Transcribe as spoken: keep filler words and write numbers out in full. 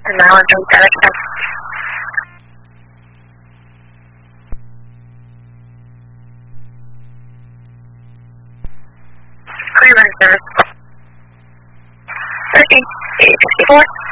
and Maryland from Connecticut. Cleveland service. thirteen eight sixty-four.